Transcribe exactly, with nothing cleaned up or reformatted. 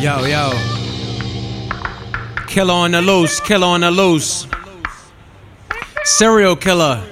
Yo, yo. Killer on the loose, killer on the loose. Serial killer.